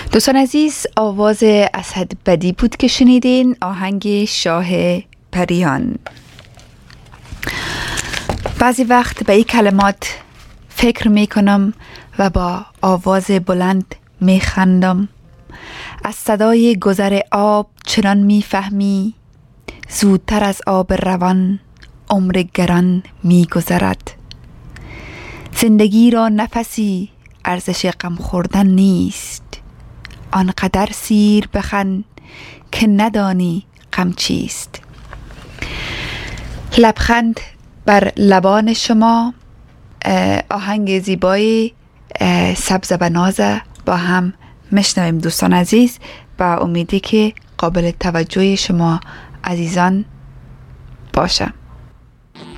دوستان عزیز، آواز اسد بدی بود که شنیدین، آهنگ شاه پریان. بعضی وقت به این کلمات فکر می کنم و با آواز بلند می خندم. از صدای گذر آب چنان می فهمی، زودتر از آب روان عمر گران می گذرد. زندگی را نفسی ارزش غم خوردن نیست، آنقدر سیر بخند که ندانی غم چیست. لبخند بر لبان شما. آهنگ زیبای سبز و ناز با هم میشنویم دوستان عزیز، با امیدی که قابل توجه شما عزیزان باشه.